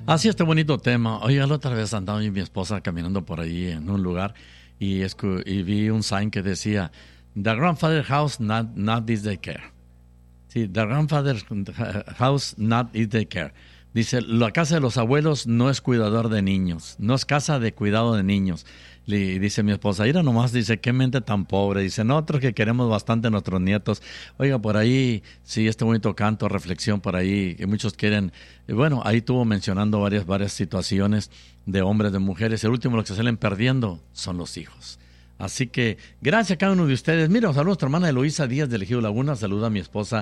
Así este bonito tema. Oiga, la otra vez andaba yo y mi esposa caminando por ahí en un lugar y vi un sign que decía The grandfather house not is the care. Sí, the grandfather house not is the care. Dice, la casa de los abuelos no es cuidador de niños, no es casa de cuidado de niños. Dice mi esposa, mira nomás, dice, qué mente tan pobre. Dice, nosotros que queremos bastante a nuestros nietos. Oiga, por ahí, sí, este bonito canto, reflexión por ahí, que muchos quieren. Bueno, ahí estuvo mencionando varias situaciones de hombres, de mujeres. El último, lo que se salen perdiendo son los hijos. Así que, gracias a cada uno de ustedes. Mira, saludos a nuestra hermana Eloísa Díaz de Ejido Laguna. Saluda a mi esposa